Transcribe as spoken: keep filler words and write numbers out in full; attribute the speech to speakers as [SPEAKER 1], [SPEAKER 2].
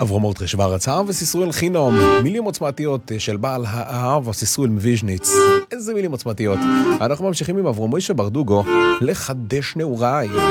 [SPEAKER 1] אברמות רשבר הצהר וסיסרואל חינום, מילים עוצמתיות של בעל האהב וסיסרואל מוויז'ניץ. איזה מילים עוצמתיות. אנחנו ממשיכים עם אברמוישה ברדוגו, לחדש נעוריי.